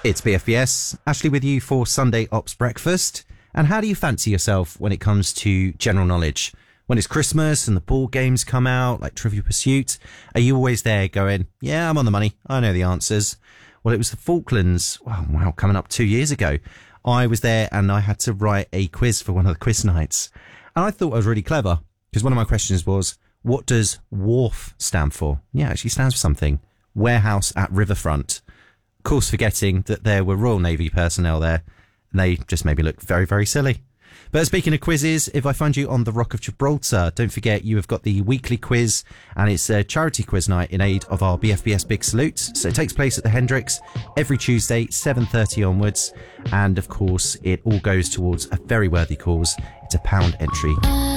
It's BFBS, Ashley with you for Sunday Ops Breakfast. And how do you fancy yourself when it comes to general knowledge? When it's Christmas and the board games come out, like Trivial Pursuit, are you always there going, yeah, I'm on the money, I know the answers? Well, it was the Falklands, wow, coming up 2 years ago. I was there and I had to write a quiz for one of the quiz nights. And I thought I was really clever, because one of my questions was, what does WARF stand for? Yeah, it actually stands for something. Warehouse at Riverfront. Of course, forgetting that there were Royal Navy personnel there, and they just made me look very, very silly. But speaking of quizzes, if I find you on the Rock of Gibraltar, don't forget you have got the weekly quiz, and it's a charity quiz night in aid of our BFBS Big Salute. So it takes place at the Hendricks every Tuesday, 7:30 onwards, and of course, it all goes towards a very worthy cause. It's a £1 entry.